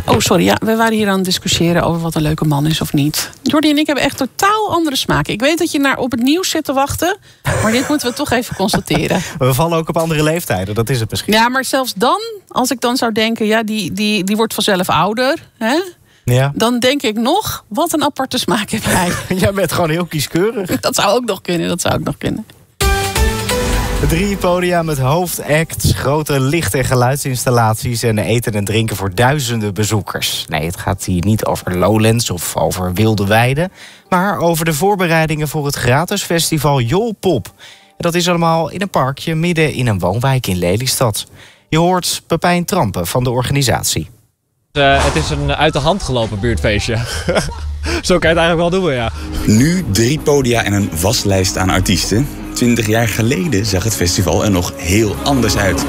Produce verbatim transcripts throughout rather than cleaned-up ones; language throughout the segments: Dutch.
Oh, sorry. Ja, we waren hier aan het discussiëren over wat een leuke man is of niet. Jordi en ik hebben echt totaal andere smaken. Ik weet dat je naar op het nieuws zit te wachten. Maar dit moeten we toch even constateren. We vallen ook op andere leeftijden, dat is het misschien. Ja, maar zelfs dan, als ik dan zou denken... ja, die, die, die wordt vanzelf ouder, hè? Ja. Dan denk ik nog, wat een aparte smaak heb jij. Jij bent gewoon heel kieskeurig. Dat zou ook nog kunnen, dat zou ook nog kunnen. Drie podia met hoofdacts, grote licht- en geluidsinstallaties... en eten en drinken voor duizenden bezoekers. Nee, het gaat hier niet over Lowlands of over wilde weiden... maar over de voorbereidingen voor het gratis festival Jolpop. En dat is allemaal in een parkje midden in een woonwijk in Lelystad. Je hoort Pepijn Trampen van de organisatie. Uh, het is een uit de hand gelopen buurtfeestje. Zo kan je het eigenlijk wel doen, ja. Nu drie podia en een waslijst aan artiesten. Twintig jaar geleden zag het festival er nog heel anders uit.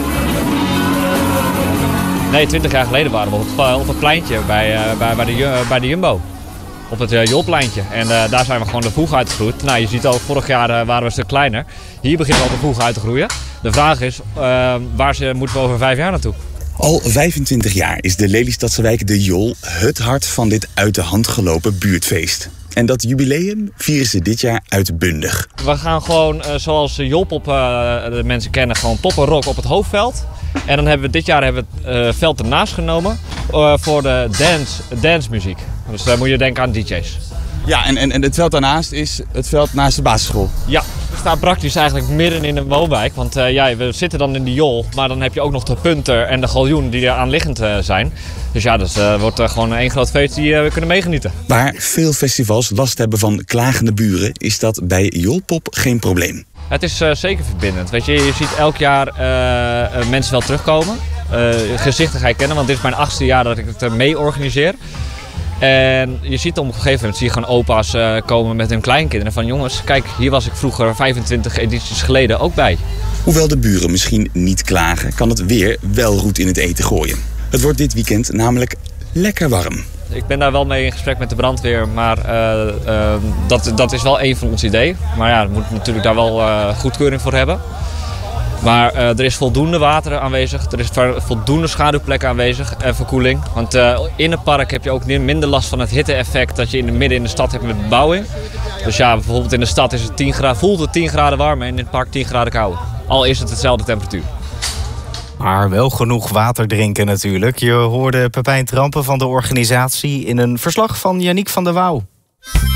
Nee, twintig jaar geleden waren we op het, op het pleintje bij, uh, bij, bij, de, bij de Jumbo. Op het uh, Jolpleintje. En uh, daar zijn we gewoon de vroeg uitgegroeid. Nou, je ziet al, vorig jaar uh, waren we een stuk kleiner. Hier beginnen we al de vroeg uit te groeien. De vraag is, uh, waar ze, moeten we over vijf jaar naartoe? Al vijfentwintig jaar is de Lelystadse wijk De Jol het hart van dit uit de hand gelopen buurtfeest. En dat jubileum vieren ze dit jaar uitbundig. We gaan gewoon, uh, zoals Jolpop uh, de mensen kennen, gewoon poppenrock op het hoofdveld. En dan hebben we dit jaar hebben we het uh, veld ernaast genomen uh, voor de dance, dancemuziek. Dus daar moet je denken aan D J's. Ja, en, en, en het veld daarnaast is het veld naast de basisschool. Ja, we staan praktisch eigenlijk midden in een woonwijk. Want uh, ja, we zitten dan in de Jol, maar dan heb je ook nog de punter en de galjoen die er aanliggend uh, zijn. Dus ja, dat uh, wordt uh, gewoon één groot feest die uh, we kunnen meegenieten. Waar veel festivals last hebben van klagende buren, is dat bij Jolpop geen probleem. Het is uh, zeker verbindend. Weet je, je ziet elk jaar uh, uh, mensen wel terugkomen. Uh, gezichten ga je kennen, want dit is mijn achtste jaar dat ik het uh, mee organiseer. En je ziet op een gegeven moment zie je gewoon opa's uh, komen met hun kleinkinderen. Van jongens, kijk, hier was ik vroeger vijfentwintig edities geleden ook bij. Hoewel de buren misschien niet klagen, kan het weer wel roet in het eten gooien. Het wordt dit weekend namelijk lekker warm. Ik ben daar wel mee in gesprek met de brandweer, maar uh, uh, dat, dat is wel een van ons ideeën. Maar ja, we moeten natuurlijk daar wel uh, goedkeuring voor hebben. Maar uh, er is voldoende water aanwezig, er is voldoende schaduwplekken aanwezig en verkoeling. Want uh, in het park heb je ook minder last van het hitte-effect dat je in de midden in de stad hebt met bebouwing. Dus ja, bijvoorbeeld in de stad is het tien graden, voelt het tien graden warmer en in het park tien graden kouder. Al is het dezelfde temperatuur. Maar wel genoeg water drinken natuurlijk. Je hoorde Pepijn Trampen van de organisatie in een verslag van Yannick van der Wouw.